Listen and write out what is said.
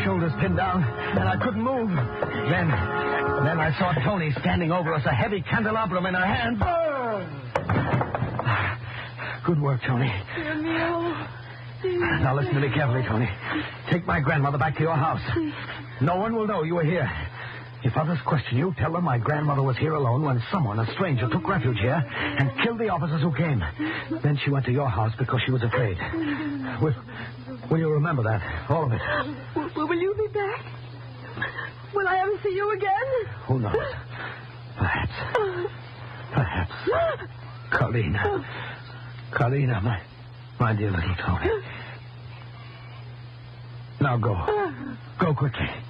shoulders pinned down, and I couldn't move. Then I saw Tony standing over us, a heavy candelabrum in her hand. Good work, Tony. Dear Neil. Now listen to me carefully, Tony. Take my grandmother back to your house. No one will know you were here. If others question you, tell them my grandmother was here alone when someone, a stranger, took refuge here and killed the officers who came. Then she went to your house because she was afraid. Will you remember that? All of it. Will you be back? Will I ever see you again? Who knows? Perhaps. Carlina, my dear little Tony. Now go. Go quickly.